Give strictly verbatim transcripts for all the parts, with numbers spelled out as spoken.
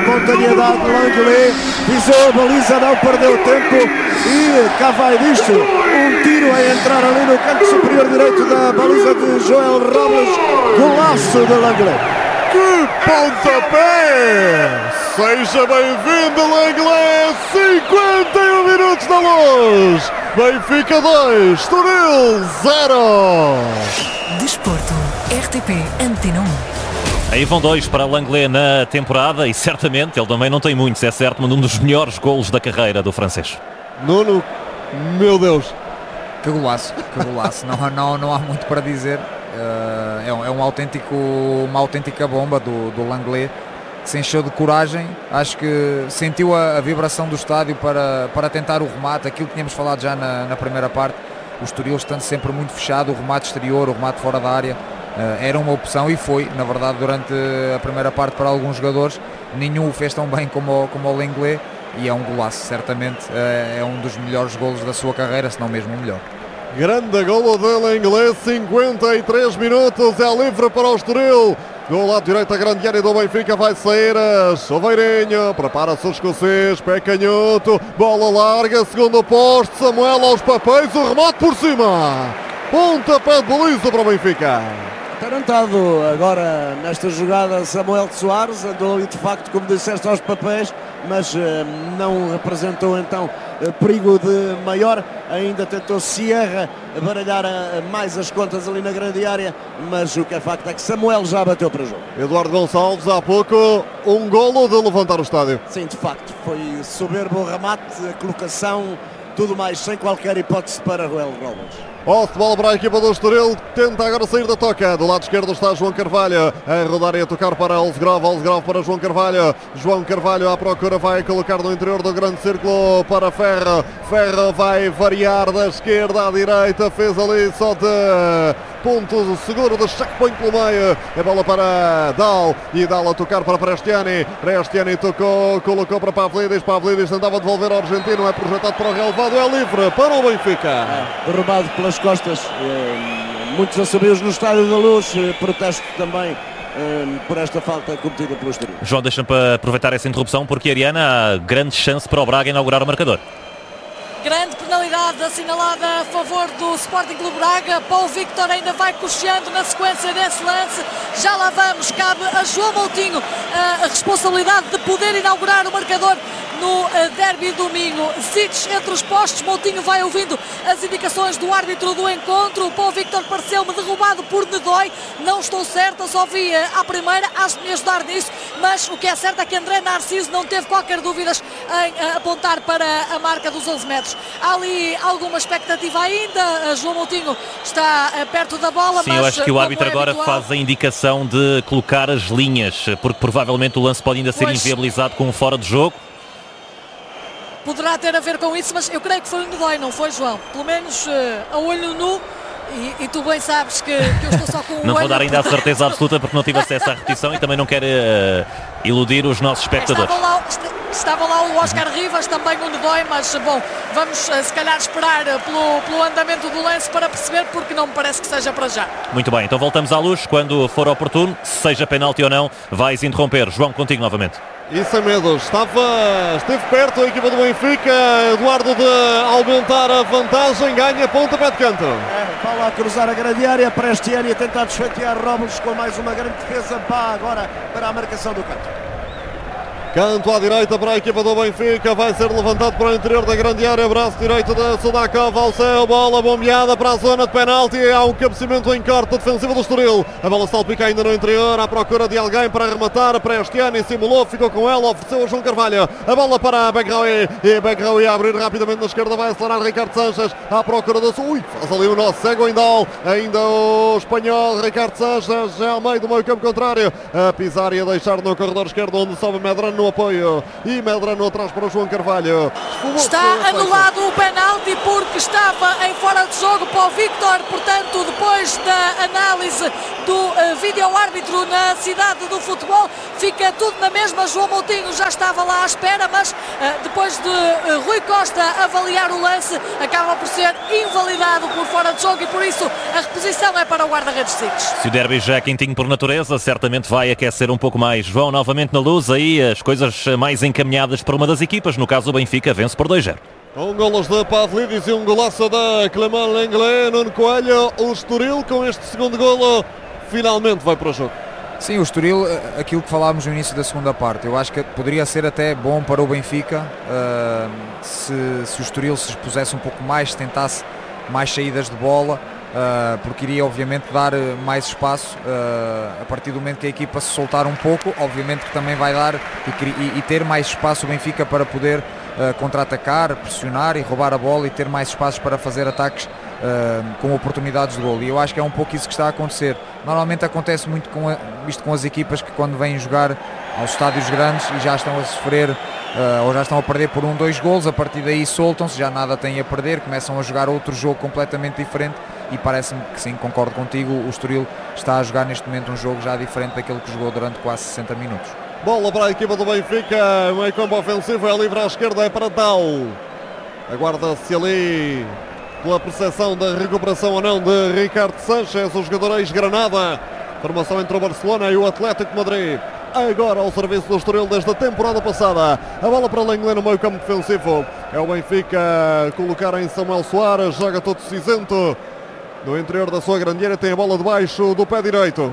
espontaneidade de Langlais, pisou a baliza, não perdeu tempo e cá vai disto, um tiro a entrar ali no canto superior direito da baliza de Joel Robles, golaço de Langlais. Que pontapé! Seja bem-vindo, Langlais! cinquenta e um minutos da Luz! Benfica dois, Estoril zero! Desporto, R T P Antena um. Aí vão dois para Langlais na temporada e certamente ele também não tem muitos, é certo, mas um dos melhores golos da carreira do francês. Nuno, meu Deus! Que golaço, que golaço, não, não, não há muito para dizer. Uh, é, um, é um autêntico, uma autêntica bomba do, do Langlais, que se encheu de coragem. Acho que sentiu a, a vibração do estádio para, para tentar o remate, aquilo que tínhamos falado já na, na primeira parte. O Estoril estando sempre muito fechado, o remate exterior, o remate fora da área, uh, era uma opção e foi, na verdade, durante a primeira parte para alguns jogadores. Nenhum o fez tão bem como, o, como o Langlais, e é um golaço, certamente uh, é um dos melhores golos da sua carreira, se não mesmo o melhor. Grande golo de Langlais, cinquenta e três minutos, é livre para o Estoril. Do lado direito, a grande área do Benfica vai sair a Chaveirinho, prepara-se o escocês, pé canhoto, bola larga, segundo posto, Samuel aos papéis, o remate por cima. Pontapé de baliza para o Benfica. Atarantado agora nesta jogada Samuel Soares, andou ali de facto, como disseste, aos papéis, mas uh, não representou então uh, perigo de maior. Ainda tentou Sierra baralhar uh, mais as contas ali na grande área, mas o que é facto é que Samuel já bateu para o jogo. Eduardo Gonçalves, há pouco um golo de levantar o estádio. Sim, de facto, foi soberbo o remate, a colocação, tudo mais, sem qualquer hipótese para Joel Robles. Posse de bola para a equipa do Estoril, tenta agora sair da toca. Do lado esquerdo está João Carvalho a rodar e a tocar para Alsgrove, Alsgrove para João Carvalho. João Carvalho à procura, vai colocar no interior do grande círculo para Ferro. Ferro vai variar da esquerda à direita, fez ali só de ponto seguro de checkpoint pelo meio. A bola para Dal e Dal a tocar para Prestiani. Prestiani tocou, colocou para Pavlidis. Pavlidis tentava devolver ao argentino, é projetado para o relevado, é livre para o Benfica. É, derrubado pelas costas, muitos assobios no Estádio da Luz, protesto também por esta falta cometida pelo Estoril. João, deixa-me para aproveitar essa interrupção porque, Ariana, há grande chance para o Braga inaugurar o marcador. Grande penalidade assinalada a favor do Sporting Clube Braga. Paulo Victor ainda vai cocheando na sequência desse lance. Já lá vamos, cabe a João Moutinho a responsabilidade de poder inaugurar o marcador no derby domingo. Zic entre os postos, Moutinho vai ouvindo as indicações do árbitro do encontro. O Paulo Victor pareceu-me derrubado por Nedói, não estou certa, só vi à primeira, acho que me ajudar nisso, mas o que é certo é que André Narciso não teve qualquer dúvidas em apontar para a marca dos onze metros. Há ali alguma expectativa ainda, João Moutinho está perto da bola. Sim, mas eu acho que o árbitro é agora habitual, faz a indicação de colocar as linhas, porque provavelmente o lance pode ainda ser pois, inviabilizado com um fora de jogo. Poderá ter a ver com isso, mas eu creio que foi o Nedói, não foi, João? Pelo menos uh, a olho nu, e, e tu bem sabes que, que eu estou só com o Não olho... vou dar ainda a certeza absoluta porque não tive acesso à repetição e também não quero uh, iludir os nossos espectadores. Estava lá, estava lá o Oscar Rivas, também o Nedói, mas bom, vamos uh, se calhar esperar uh, pelo, pelo andamento do lance para perceber, porque não me parece que seja para já. Muito bem, então voltamos à Luz quando for oportuno, seja penalti ou não, vais interromper. João, contigo novamente. E sem medo, estava, esteve perto a equipa do Benfica, Eduardo, de aumentar a vantagem, ganha pontapé de canto. É, bola a cruzar a grande área, Prestiani a tentar desfeitear Robles com mais uma grande defesa, pá, agora para a marcação do canto. Canto à direita para a equipa do Benfica, vai ser levantado para o interior da grande área, braço direito da Sudakov ao céu, bola bombeada para a zona de penalti, há um cabeceamento em corte defensivo do Estoril, a bola salpica ainda no interior, à procura de alguém para rematar, Prestiani simulou, ficou com ela, ofereceu a João Carvalho, a bola para Begraoui, e Begraoui a abrir rapidamente na esquerda, vai acelerar Ricardo Sanches, à procura da sua, ui, faz ali o nosso cego em Dal, ainda o espanhol Ricardo Sanches, já ao meio do meio campo contrário, a pisar e a deixar no corredor esquerdo, onde sobe Medrano no apoio e Medrano atrás para o João Carvalho. Está anulado o penalti porque estava em fora de jogo para o Victor, portanto depois da análise do uh, vídeo-árbitro na cidade do futebol fica tudo na mesma. João Moutinho já estava lá à espera, mas uh, depois de uh, Rui Costa avaliar o lance acaba por ser invalidado por fora de jogo e por isso a reposição é para o guarda-redes Zic. Se o derby já é quentinho por natureza, certamente vai aquecer um pouco mais. João, novamente na Luz, aí as coisas mais encaminhadas para uma das equipas. No caso, o Benfica vence por dois a zero. Um golos de Pavlidis e um golaço da Clément Lenglet. Nuno Coelho, o Estoril com este segundo golo finalmente vai para o jogo. Sim, o Estoril, aquilo que falámos no início da segunda parte, eu acho que poderia ser até bom para o Benfica uh, se, se o Estoril se expusesse um pouco mais, se tentasse mais saídas de bola, uh, porque iria obviamente dar mais espaço uh, a partir do momento que a equipa se soltar um pouco, obviamente que também vai dar e, e, e ter mais espaço o Benfica para poder uh, contra-atacar, pressionar e roubar a bola e ter mais espaços para fazer ataques Uh, com oportunidades de golo, e eu acho que é um pouco isso que está a acontecer. Normalmente acontece muito com a, isto com as equipas que quando vêm jogar aos estádios grandes e já estão a sofrer uh, ou já estão a perder por um, dois golos, a partir daí soltam-se, já nada têm a perder, começam a jogar outro jogo completamente diferente, e parece-me que sim, concordo contigo, o Estoril está a jogar neste momento um jogo já diferente daquele que jogou durante quase sessenta minutos. Bola para a equipa do Benfica, meio campo ofensivo, é livre à esquerda, é para Dal. Aguarda-se ali pela percepção da recuperação ou não de Ricardo Sanchez, o jogador ex-Granada. Formação entre o Barcelona e o Atlético de Madrid. Agora ao serviço do Estoril desde a temporada passada. A bola para Lenglet no meio campo defensivo. É o Benfica colocar em Samuel Soares, joga todo cinzento. No interior da sua grande área tem a bola debaixo do pé direito.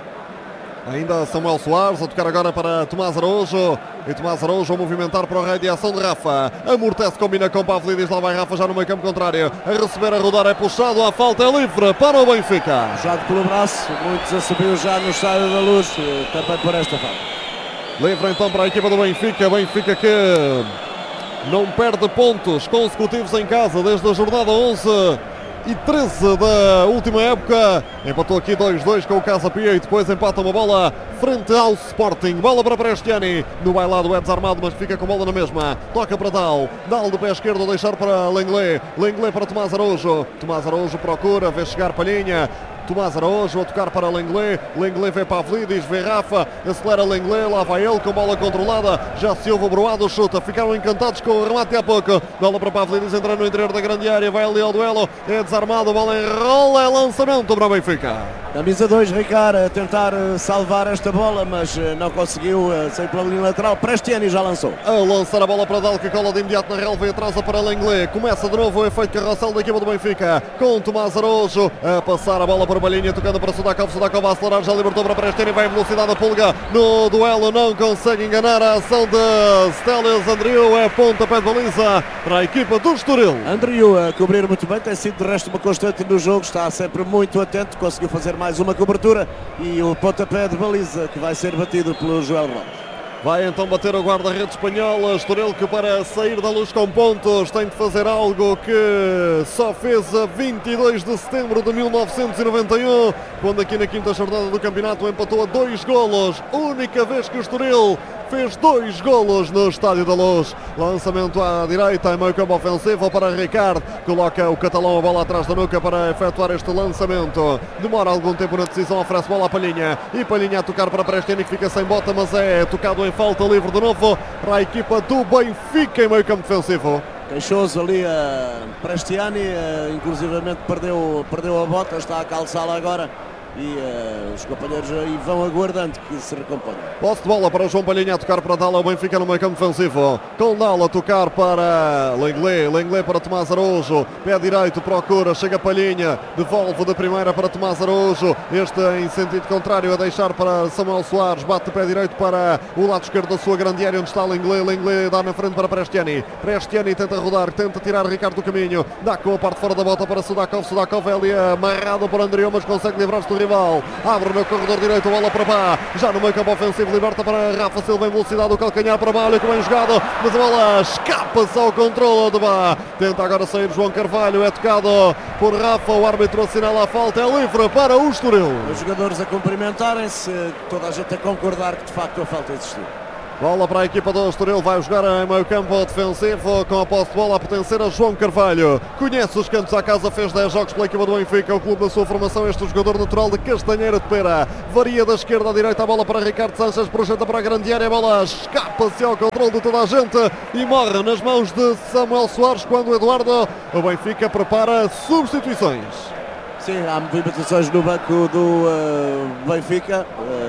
Ainda Samuel Soares a tocar agora para Tomás Araújo. E Tomás Araújo a movimentar para o raio de ação de Rafa. Amortece, combina com Pavlidis. Lá vai Rafa já no meio campo contrário. A receber, a rodar, é puxado. A falta é livre para o Benfica. Puxado pelo braço. Muitos a subir já no Estádio da Luz. Também por esta falta. Livre então para a equipa do Benfica. Benfica que não perde pontos consecutivos em casa desde a jornada onze e treze da última época. Empatou aqui dois a dois com o Casa Pia e depois empata uma bola frente ao Sporting. Bola para Prestiani, no bailado é desarmado, mas fica com bola na mesma. Toca para Dal, Dal de pé esquerdo a deixar para Lenglet, Lenglet para Tomás Araújo, Tomás Araújo procura, vê chegar Palhinha. Tomás Araújo a tocar para Lenglet, Lenglet vê Pavlidis, vê Rafa, acelera Lenglet, lá vai ele com bola controlada, já se ouve o Broado, chuta, ficaram encantados com o remate há pouco, bola para Pavlidis, entra no interior da grande área, vai ali ao duelo, é desarmado, a bola enrola, é lançamento para o Benfica. Camisa dois, Ricard, a tentar salvar esta bola, mas não conseguiu, sair pela linha lateral. Prestiani já lançou. A lançar a bola para Dal, que cola de imediato na relva e atrasa para Lenglet. Começa de novo o efeito carrossel da equipa do Benfica, com Tomás Araújo a passar a bola para Palhinha, tocando para Sudakov, Sudakov a acelerar, já libertou para Prestiani, vai em velocidade a Pulga no duelo, não consegue enganar a ação de Stelios Andriu, é pontapé de baliza para a equipa do Estoril. Andriu a cobrir muito bem, tem sido de resto uma constante no jogo, está sempre muito atento, conseguiu fazer mais uma cobertura e o pontapé de baliza que vai ser batido pelo Joel Ramos. Vai então bater o guarda-redes espanhol, Estoril que para sair da Luz com pontos tem de fazer algo que só fez a vinte e dois de setembro de mil novecentos e noventa e um, quando aqui na quinta jornada do campeonato empatou a dois golos, única vez que o Estoril fez dois golos no Estádio da Luz. Lançamento à direita, em meio campo ofensivo para Ricard, coloca o catalão a bola atrás da nuca para efetuar este lançamento. Demora algum tempo na decisão, oferece bola a Palhinha e Palhinha a tocar para Prestiani, que fica sem bota, mas é tocado em falta livre de novo para a equipa do Benfica em meio campo defensivo. Queixoso ali a Prestiani, inclusivamente perdeu, perdeu a bota, está a calçá-la agora. E uh, os companheiros aí vão aguardando que se recomponham. Posse de bola para João Palhinha a tocar para Dal, o Benfica no meio campo defensivo, com Dal a tocar para Lenglet, Lenglet para Tomás Araújo, pé direito procura, chega Palhinha, devolve de primeira para Tomás Araújo, este em sentido contrário a deixar para Samuel Soares, bate de pé direito para o lado esquerdo da sua grande área onde está Lenglet, Lenglet dá na frente para Prestiani, Prestiani tenta rodar, tenta tirar Ricardo do caminho, dá com a parte fora da bota para Sudakov, Sudakov é ali amarrado por Andriu, mas consegue livrar-se do rival, abre no corredor direito, a bola para Bá, já no meio campo ofensivo, liberta para Rafa Silva em velocidade, o calcanhar para Bá, olha que bem jogado, mas a bola escapa-se ao controle de Bá, tenta agora sair João Carvalho, é tocado por Rafa, o árbitro assinala a falta, é livre para o Estoril. Os jogadores a cumprimentarem-se, toda a gente a concordar que de facto a falta existiu. Bola para a equipa do Estoril, vai jogar em meio campo defensivo com a posse de bola a pertencer a João Carvalho. Conhece os cantos à casa, fez dez jogos pela equipa do Benfica, o clube da sua formação, este jogador natural de Castanheira de Pera. Varia da esquerda à direita, a bola para Ricardo Sanchez, projeta para a grande área, a bola escapa-se ao controle de toda a gente e morre nas mãos de Samuel Soares quando o Eduardo, o Benfica prepara substituições. Sim, há movimentações no banco do uh, Benfica. Uh,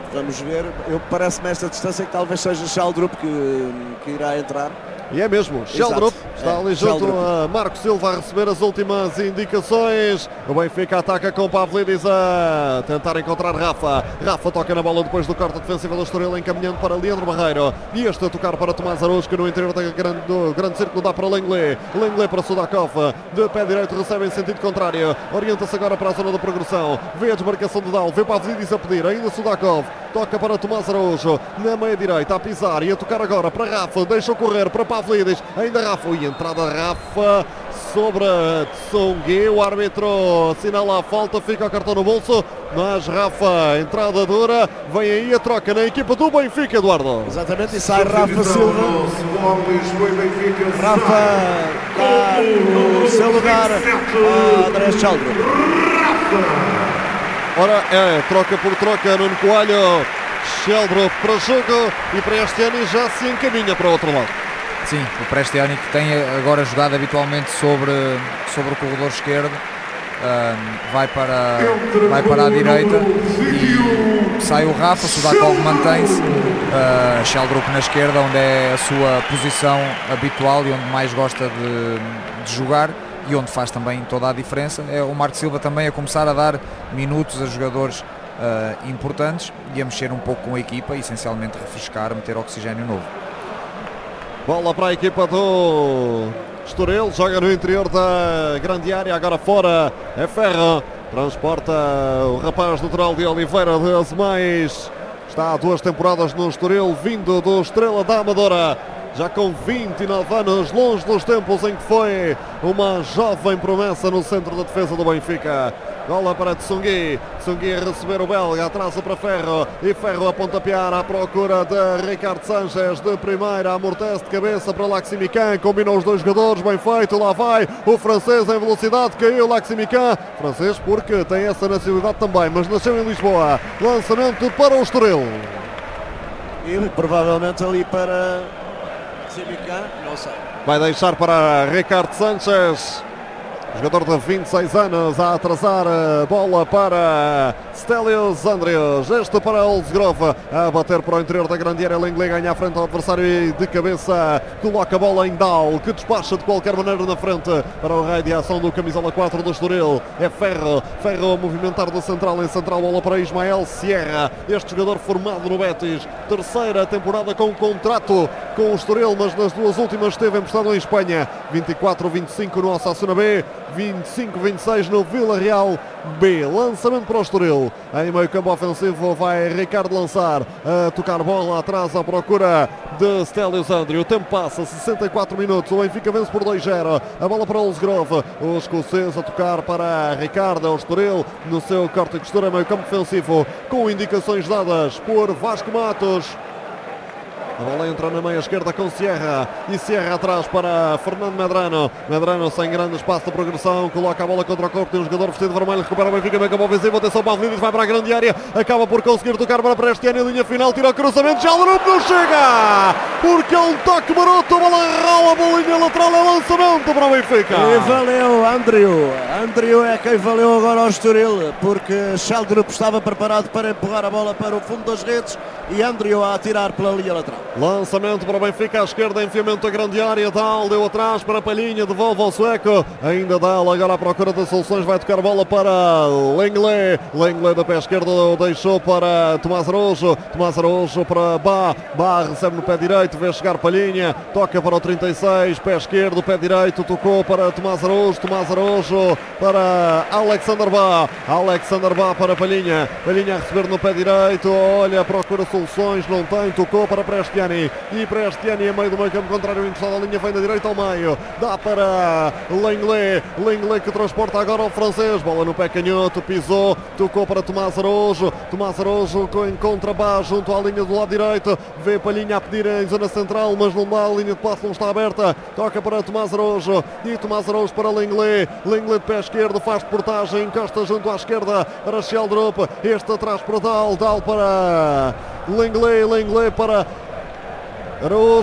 Vamos ver. Eu parece-me esta distância que talvez seja Sheldrup que, que irá entrar. E é mesmo, Sheldrup está é, ali junto Sheldrup. a Marco Silva a receber as últimas indicações. O Benfica ataca com Pavlidis a tentar encontrar Rafa. Rafa toca na bola depois do corte defensivo do Estoril, encaminhando para Leandro Barreiro. E este a tocar para Tomás Araújo, que no interior da grande, do grande círculo dá para Lenglet. Lenglet para Sudakov, de pé direito recebe em sentido contrário. Orienta-se agora para a zona da progressão. Vê a desmarcação do Dal, vê Pavlidis a pedir, ainda Sudakov. Toca para Tomás Araújo, na meia direita, a pisar e a tocar agora para Rafa. Deixa correr para Pavlidis, ainda Rafa. E entrada Rafa sobre Tsongue. O árbitro assinala a falta, fica o cartão no bolso. Mas Rafa, entrada dura. Vem aí a troca na equipa do Benfica, Eduardo. Exatamente, e sai Rafa Silva. Rafa dá no seu lugar a André Sheldrup. Ora, é troca por troca, Nuno Coelho. Sheldrup para jogo e para este ano já se encaminha para o outro lado. Sim, o Prestiani, que tem agora jogado habitualmente sobre, sobre o corredor esquerdo, um, vai, para, vai para a direita e sai o Rafa. Sudakov mantém-se, uh, Sheldrup na esquerda, onde é a sua posição habitual e onde mais gosta de, de jogar e onde faz também toda a diferença. É o Marco Silva também a começar a dar minutos a jogadores uh, importantes e a mexer um pouco com a equipa, essencialmente refrescar, meter oxigênio novo. Bola para a equipa do Estoril, joga no interior da grande área, agora fora é Ferro, transporta o rapaz natural de Oliveira de Azemais, está há duas temporadas no Estoril, vindo do Estrela da Amadora, já com vinte e nove anos, longe dos tempos em que foi uma jovem promessa no centro da defesa do Benfica. Bola para Tsongue, Tsongue a receber o belga, atrasa para Ferro e Ferro a pontapear à procura de Ricardo Sanchez de primeira, amortece de cabeça para Laximican, combinou os dois jogadores, bem feito, lá vai o francês em velocidade, caiu Laximican, francês porque tem essa nacionalidade também, mas nasceu em Lisboa, lançamento para o Estoril. E provavelmente ali para Laximican, não sei. Vai deixar para Ricardo Sanchez. Jogador de vinte e seis anos a atrasar a bola para Stelios Andrius. Este para Olsgrove a bater para o interior da grande área. Lenglet ganha à frente ao adversário e de cabeça coloca a bola em Dal, que despacha de qualquer maneira na frente para o raio de ação do camisola quatro do Estoril. É Ferro, Ferro a movimentar do central em central, bola para Ismael Sierra. Este jogador formado no Betis, terceira temporada com contrato com o Estoril, mas nas duas últimas esteve emprestado em Espanha. vinte e quatro vinte e cinco no Osasuna B, vinte e cinco vinte e seis no Vila Real B. Lançamento para o Estoril. Em meio campo ofensivo vai Ricardo lançar, a tocar bola atrás à procura de Stelios Andrius. O tempo passa, sessenta e quatro minutos. O Benfica vence por dois a zero. A bola para Olsgrove. O escocês a tocar para Ricardo. É o Estoril no seu corte e costura, meio campo ofensivo, com indicações dadas por Vasco Matos. A bola entra na meia esquerda com Sierra e Sierra atrás para Fernando Medrano. Medrano sem grande espaço de progressão, coloca a bola contra o corpo, tem um jogador vestido de vermelho, recupera o Benfica, meio campo ofensivo, atenção para Pavlidis, vai para a grande área, acaba por conseguir tocar para Prestiani, linha final, tira o cruzamento, Sheldrup não chega, porque é um toque maroto, a bola rala, a bolinha lateral, é lançamento para o Benfica. E valeu Andrew, Andrew é quem valeu agora ao Estoril, porque Sheldrup estava preparado para empurrar a bola para o fundo das redes e Andrew a atirar pela linha lateral. Lançamento para o Benfica à esquerda, enfiamento da grande área, Dal deu atrás para Palhinha, devolve ao sueco, ainda Dal agora à procura das soluções, vai tocar a bola para Lenglet, Lenglet da pé esquerdo deixou para Tomás Araújo, Tomás Araújo para Bá, Bá recebe no pé direito, vê chegar Palhinha, toca para o trinta e seis, pé esquerdo, pé direito, tocou para Tomás Araújo, Tomás Araújo para Alexander Bá, Alexander Bá para Palhinha, Palhinha a receber no pé direito, olha, procura soluções, não tem, tocou para Prestiani. E Prestiani a meio do meio campo contrário, encostado à linha, vem da direita ao meio, dá para Lenglet, Lenglet que transporta agora o francês, bola no pé canhoto, pisou, tocou para Tomás Araújo, Tomás Araújo encontra Bá junto à linha do lado direito, vê Palhinha a pedir em zona central, mas não dá, a linha de passe não está aberta, toca para Tomás Araújo, e Tomás Araújo para Lenglet, Lenglet de pé esquerdo, faz portagem, encosta junto à esquerda para Sheldrup, este atrás para Dal, Dal para Lenglet, Lenglet para Araújo.